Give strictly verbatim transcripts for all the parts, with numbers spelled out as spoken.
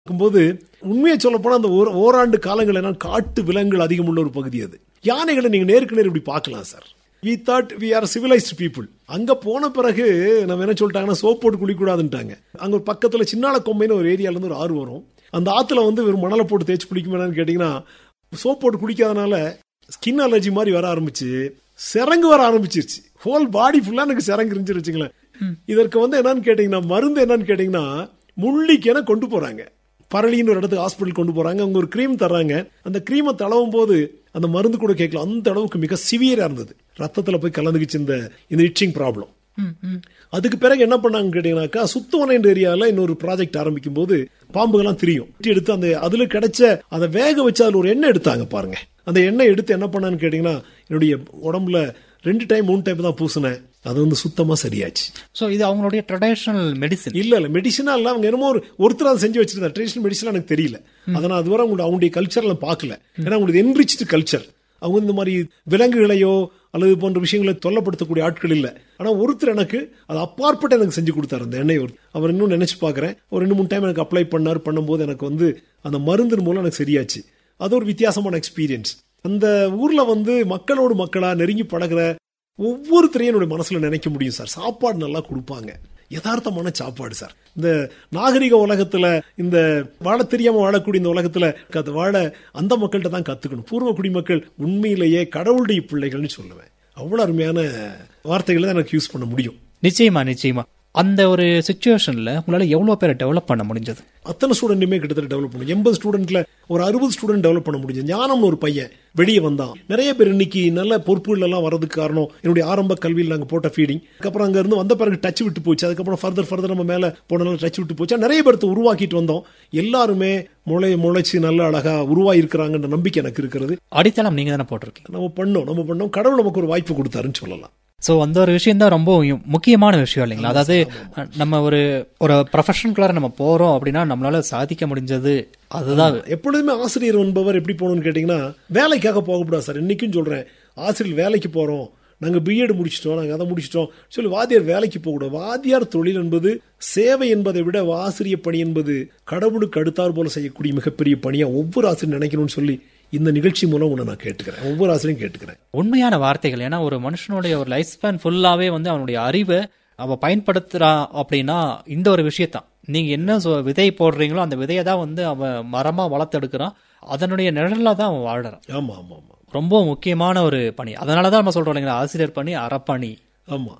இருக்கும்போது உண்மையை சொல்ல போனா அந்த ஓராண்டு காலங்கள் என்ன காட்டு விலங்குகள் அதிகம் உள்ள ஒரு பகுதி அது. யானைகளை நீங்க நேருக்கு நேர் இப்படி பார்க்கலாம் sir. We thought we are civilized people. அங்க போன பிறகு நம்ம என்ன சொல்லிட்டாங்கன்னா சோப் போட்டு குளிக்கூடாதுன்ட்டாங்க. அங்க ஒரு பக்கத்துல சின்னால கொம்பைன்னு ஒரு ஏரியால இருந்து ஒரு ஆறு வரும். அந்த ஆத்துல வந்து வெறும் மணலை போட்டு தேய்ச்சி குளிக்குமான்னு கேட்டீங்கன்னா சோப் போட்டு குளிக்காதனால ஸ்கின் அலர்ஜி மாதிரி வர ஆரம்பிச்சு சிறங்கு வர ஆரம்பிச்சிருச்சு. ஹோல் பாடி ஃபுல்லா எனக்கு சிறங்கு இருந்துச்சு வச்சுங்களேன். இதற்கு வந்து என்னன்னு கேட்டீங்கன்னா மருந்து என்னன்னு கேட்டீங்கன்னா முள்ளிக்கென கொண்டு போறாங்க. பரளின்னு ஒரு இடத்துக்கு ஹாஸ்பிட்டல் கொண்டு போறாங்க. அவங்க ஒரு கிரீம் தர்றாங்க. அந்த கிரீமை தடவும் போது அந்த மருந்து கூட கேட்கல. அந்த அளவுக்கு மிக சிவியரா இருந்தது. ரத்தத்துல போய் கலந்துக்குச்சு இந்த இந்த இச்சிங் ப்ராப்ளம். அதுக்கு பிறகு என்ன பண்ணாங்க கேட்டீங்கன்னாக்கா சுத்தவன ஏரியால இன்னொரு ப்ராஜெக்ட் ஆரம்பிக்கும் போது பாம்புகள்லாம் தெரியும் எடுத்து அந்த அதுல கிடைச்ச அதை வேக வச்சு அதுல ஒரு எண்ணெய் எடுத்தாங்க பாருங்க. அந்த எண்ணெய் எடுத்து என்ன பண்ணான்னு கேட்டீங்கன்னா என்னுடைய உடம்புல ரெண்டு டைம் மூணு டைம் தான் பூசினேன். அது வந்து சுத்தமா சரியாச்சு. சோ இது அவங்களுடைய ட்ரெடிஷனல் மெடிசன் இல்ல இல்ல மெடிசனா இல்ல. அவங்க என்னமோ ஒரு ஒருத்தர் அதை செஞ்சு வச்சிருந்தா ட்ரெடிஷனல் மெடிசன் எனக்கு தெரியல. அதனால அதுவரை அவங்க அவங்களுடைய கல்ச்சர்ல பாக்கல. ஏன்னா அவங்களுக்கு என்ரிச்டு கல்ச்சர். அவங்க இந்த மாதிரி விலங்குகளையோ அல்லது போன்ற விஷயங்களை தொல்லப்படுத்தக்கூடிய ஆட்கள் இல்ல. ஆனா ஒருத்தர் எனக்கு அது அப்பாற்பட்டு எனக்கு செஞ்சு கொடுத்தாரு அந்த எண்ணெய். அவர் இன்னும் நினைச்சு பாக்குறேன். ஒரு ரெண்டு மூணு டைம் எனக்கு அப்ளை பண்ணார். பண்ணும்போது எனக்கு வந்து அந்த மருந்து மூலம் எனக்கு சரியாச்சு. அது ஒரு வித்தியாசமான எக்ஸ்பீரியன்ஸ். அந்த ஊர்ல வந்து மக்களோடு மக்களா நெருங்கி பழகிற ஒவ்வொருத்தரையும் என்னுடைய மனசுல நினைக்க முடியும் சார். சாப்பாடு நல்லா கொடுப்பாங்க. யதார்த்தமான சாப்பாடு சார். இந்த நாகரிக உலகத்துல இந்த வாழ தெரியாம வாழக்கூடிய இந்த உலகத்துல வாழ அந்த மக்கள்கிட்ட தான் கத்துக்கணும். பூர்வ குடிமக்கள் உண்மையிலேயே கடவுளுடைய பிள்ளைகள்னு சொல்லுவேன். அவ்வளவு அருமையான வார்த்தைகளை தான் எனக்கு யூஸ் பண்ண முடியும். நிச்சயமா நிச்சயமா. அந்த ஒரு சிச்சுவேஷன்ல உங்களால எவ்வளவு பேரை டெவலப் பண்ண முடிஞ்சது? அத்தனை ஸ்டூடெண்ட்டுமே கிட்டத்தட்ட டெவலப் பண்ண எண்பது ஸ்டூடெண்ட்ல ஒரு அறுபது ஸ்டூடெண்ட் டெவலப் பண்ண முடிஞ்சது. ஞானம்னு ஒரு பையன் வெளியே வந்தான். நிறைய பேர் இன்னைக்கு நல்ல பொறுப்புகள் எல்லாம் வரதுக்கு காரணம் என்னுடைய ஆரம்ப கல்வியில் நாங்கள் போட்ட ஃபீடிங். அதுக்கப்புறம் அங்க இருந்து வந்த பிறகு டச் விட்டு போச்சு. அதுக்கப்புறம் ஃபர்தர் ஃபர்தர் நம்ம மேல போன டச் விட்டு போச்சு. நிறைய பேர்த்த உருவாக்கிட்டு வந்தோம். எல்லாருமே முளை முளைச்சு நல்ல அழகா உருவாகி இருக்கிறாங்கன்ற நம்பிக்கை எனக்கு இருக்கிறது. அடித்தளம் நீங்க தானே போட்டிருக்கீங்க. நம்ம பண்ணோம் நம்ம பண்ணோம் கடவுள் நமக்கு ஒரு வாய்ப்பு கொடுத்தாருன்னு சொல்லலாம். சோ அந்த ஒரு விஷயம் தான் ரொம்ப முக்கியமான விஷயம் இல்லைங்களா? அதாவது நம்ம ஒரு ஒரு ப்ரொஃபஷனுக்குள்ளார நம்ம போறோம் அப்படின்னா நம்மளால சாதிக்க முடிஞ்சது அதுதான். எப்பொழுதுமே ஆசிரியர் என்பவர் எப்படி போகணும்னு கேட்டீங்கன்னா வேலைக்காக போகக்கூடாது சார். இன்னைக்கும் சொல்றேன், ஆசிரியர் வேலைக்கு போறோம், நாங்க பிஎட் முடிச்சிட்டோம், நாங்க அதை முடிச்சிட்டோம் சொல்லி வாத்தியார் வேலைக்கு போகக்கூடாது. வாத்தியார் தொழில் என்பது சேவை என்பதை விட ஆசிரியர் பணி என்பது கடவுளுக்கு அடுத்தார் போல செய்யக்கூடிய மிகப்பெரிய பணியா ஒவ்வொரு ஆசிரியர் நினைக்கணும்னு சொல்லி இந்த நிகழ்ச்சி மூலம் உன்னை நான் கேட்டுக்கிறேன். ஒவ்வொரு ஆசிரியரும் கேட்டுக்கிறேன். உண்மையான வார்த்தைகள். ஏன்னா ஒரு மனுஷனுடைய ஒரு லைஃப் ஸ்பேன் ஃபுல்லாவே வந்து அவனுடைய அறிவை அவ பயன்படுத்துறான் அப்படின்னா இந்த ஒரு விஷயத்தான். நீங்க என்ன விதை போடுறீங்களோ அந்த விதையை தான் வந்து அவன் மரமா வளர்த்தெடுக்கிறான். அதனுடைய நிழல்ல தான் அவன் வாழறான். ஆமா ஆமா ஆமா. ரொம்ப முக்கியமான ஒரு பணி. அதனாலதான் நம்ம சொல்றோம் இல்லைங்களா, ஆசிரியர் பணி அறப்பணி. ஆமா.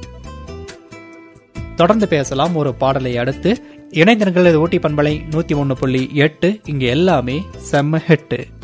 தொடர்ந்து பேசலாம் ஒரு பாடலை அடுத்து. இணைந்திருங்கள். ஊட்டி பண்பலை நூத்தி ஒன்னு புள்ளி எட்டு. இங்க எல்லாமே செம்ம ஹெட்டு.